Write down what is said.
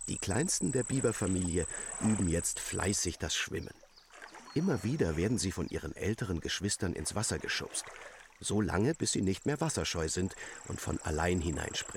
Die Kleinsten der Biberfamilie üben jetzt fleißig das Schwimmen. Immer wieder werden sie von ihren älteren Geschwistern ins Wasser geschubst. So lange, bis sie nicht mehr wasserscheu sind und von allein hineinspringen.